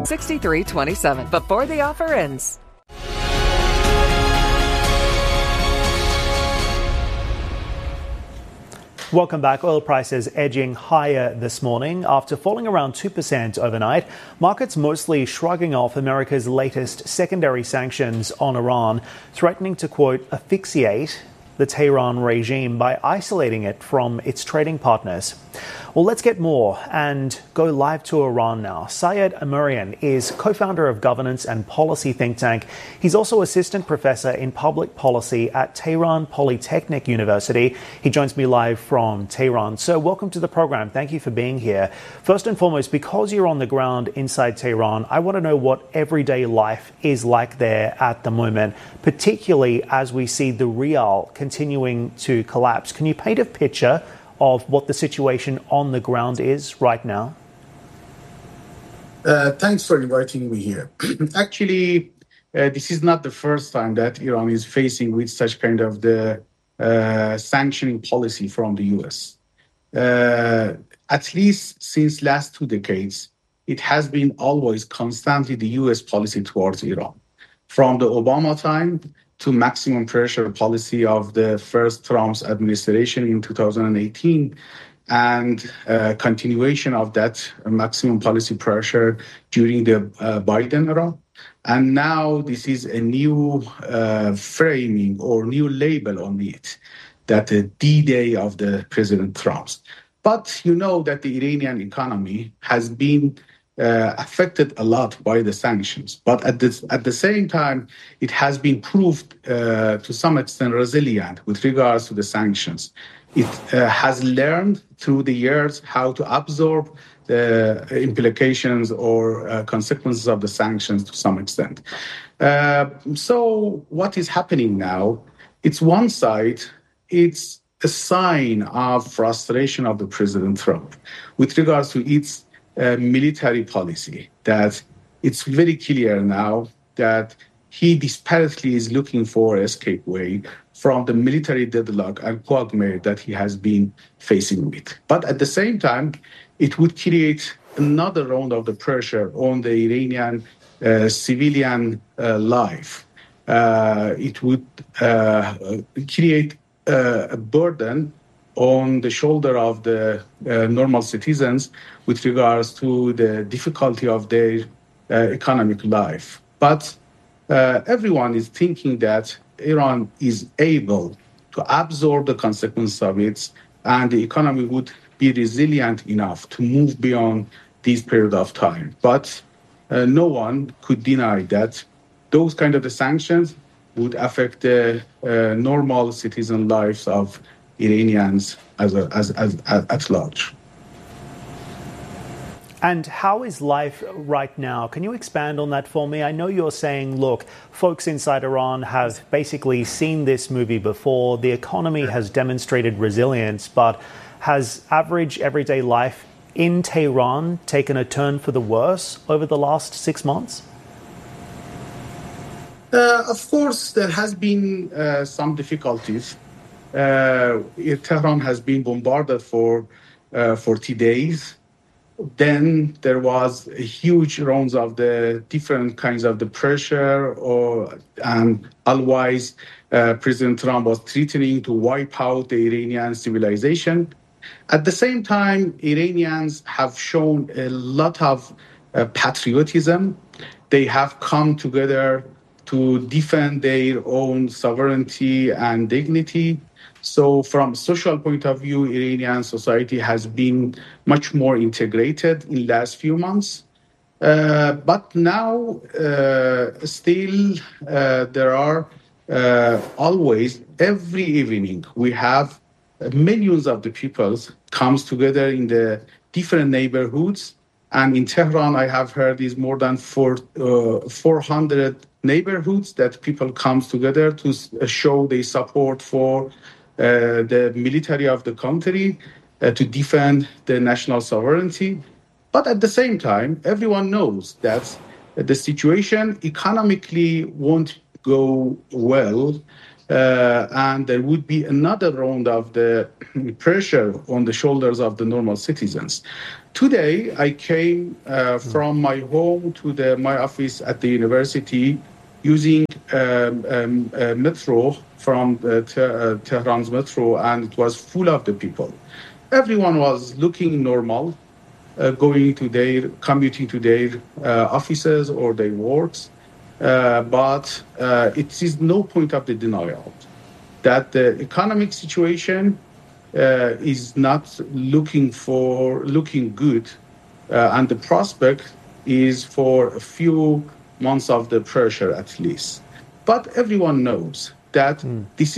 6327 before the offer ends. Welcome back. Oil prices edging higher this morning after falling around 2% overnight. Markets mostly shrugging off America's latest secondary sanctions on Iran, threatening to, quote, asphyxiate the Tehran regime by isolating it from its trading partners. Well, let's get more and go live to Iran now. Sayed Amirian is co-founder of governance and policy think tank. He's also assistant professor in public policy at Tehran Polytechnic University. He joins me live from Tehran. So welcome to the program. Thank you for being here. First and foremost, because you're on the ground inside Tehran, I want to know what everyday life is like there at the moment, particularly as we see the rial continuing to collapse. Can you paint a picture of what the situation on the ground is right now? Thanks for inviting me here. Actually, this is not the first time that Iran is facing with such kind of the sanctioning policy from the US. At least since last 2 decades, it has been always constantly the US policy towards Iran. From the Obama time to maximum pressure policy of the first Trump's administration in 2018, and continuation of that maximum policy pressure during the Biden era. And now this is a new framing or new label on it, that the D-Day of the President Trump's. But you know that the Iranian economy has been affected a lot by the sanctions. But at the same time, it has been proved to some extent resilient with regards to the sanctions. It has learned through the years how to absorb the implications or consequences of the sanctions to some extent. So what is happening now? It's one side, it's a sign of frustration of the President Trump with regards to its military policy, that it's very clear now that he desperately is looking for an escape way from the military deadlock and quagmire that he has been facing with. But at the same time, it would create another round of the pressure on the Iranian civilian life. It would create a burden on the shoulder of the normal citizens with regards to the difficulty of their economic life. But everyone is thinking that Iran is able to absorb the consequences of it, and the economy would be resilient enough to move beyond this period of time. But no one could deny that those kind of the sanctions would affect the normal citizen lives of Iranians at large. And how is life right now? Can you expand on that for me? I know you're saying, look, folks inside Iran have basically seen this movie before. The economy has demonstrated resilience, but has average everyday life in Tehran taken a turn for the worse over the last 6 months? Of course, there has been some difficulties. Tehran has been bombarded for 40 days. Then there was a huge rounds of the different kinds of the pressure, and otherwise President Trump was threatening to wipe out the Iranian civilization. At the same time, Iranians have shown a lot of patriotism. They have come together to defend their own sovereignty and dignity. So from a social point of view, Iranian society has been much more integrated in the last few months. But now, still, there are always, every evening, we have millions of the people comes together in the different neighborhoods. And in Tehran, I have heard is more than 400 neighborhoods that people comes together to show their support for the military of the country, to defend the national sovereignty. But at the same time, everyone knows that the situation economically won't go well. and there would be another round of the pressure on the shoulders of the normal citizens. Today, I came from my home to my office at the university using a metro from Tehran's metro, and it was full of the people. Everyone was looking normal, commuting to their offices or their works. But it is no point of the denial that the economic situation is not looking good, and the prospect is for a few months of the pressure at least. But everyone knows that this